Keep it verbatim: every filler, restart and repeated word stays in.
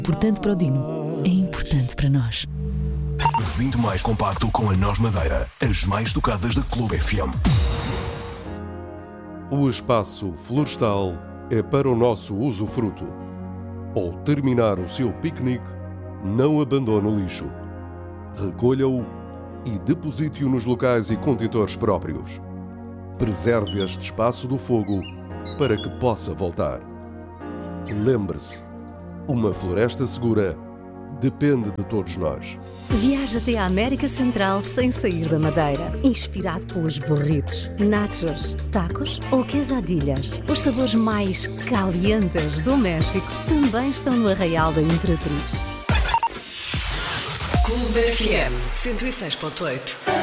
Importante para o Dino, é importante para nós. Vinte mais compacto com a Nós Madeira, as mais tocadas da Clube F M. O espaço florestal é para o nosso usufruto. Ao terminar o seu piquenique, não abandone o lixo. Recolha-o e deposite-o nos locais e contentores próprios. Preserve este espaço do fogo para que possa voltar. Lembre-se, uma floresta segura depende de todos nós. Viaja até a América Central sem sair da Madeira. Inspirado pelos burritos, nachos, tacos ou quesadillas. Os sabores mais calientes do México também estão no Arraial da Imperatriz. Clube F M cento e seis ponto oito.